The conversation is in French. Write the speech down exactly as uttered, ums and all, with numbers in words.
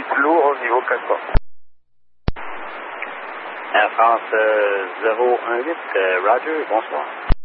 huit lourd au niveau quatre. Air France euh, zéro un huit, euh, Roger, bonsoir.